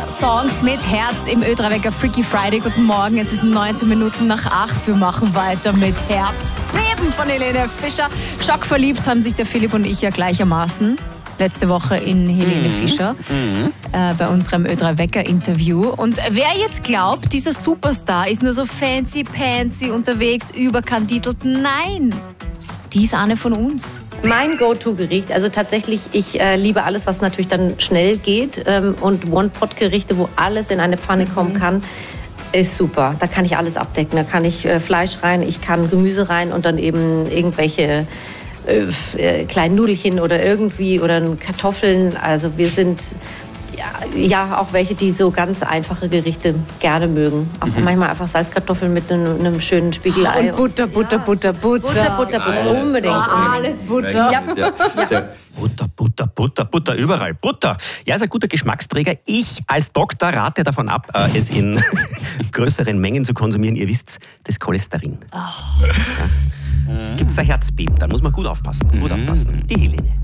Songs mit Herz im Ö3 Wecker Freaky Friday. Guten Morgen, es ist 19 Minuten nach 8. Wir machen weiter mit Herzbeben von Helene Fischer. Schockverliebt haben sich der Philipp und ich ja gleichermaßen letzte Woche in Helene Fischer bei unserem Ö3 Wecker Interview. Und wer jetzt glaubt, dieser Superstar ist nur so fancy-pansy unterwegs, überkandidelt, nein, die ist eine von uns. Mein Go-To-Gericht, also tatsächlich, ich liebe alles, was natürlich dann schnell geht und One-Pot-Gerichte, wo alles in eine Pfanne kommen kann, ist super. Da kann ich alles abdecken. Da kann ich Fleisch rein, ich kann Gemüse rein und dann eben irgendwelche kleinen Nudelchen oder irgendwie oder Kartoffeln. Also wir sind ja auch welche, die so ganz einfache Gerichte gerne mögen. Auch manchmal einfach Salzkartoffeln mit einem schönen Spiegelei. Und Butter. Butter, unbedingt. Alles Butter. Ja. Butter, überall. Butter. Ja, ist ein guter Geschmacksträger. Ich als Doktor rate davon ab, es in größeren Mengen zu konsumieren. Ihr wisst, das Cholesterin. Ja. Gibt's ein Herzbeben, dann muss man gut aufpassen. Die Helene.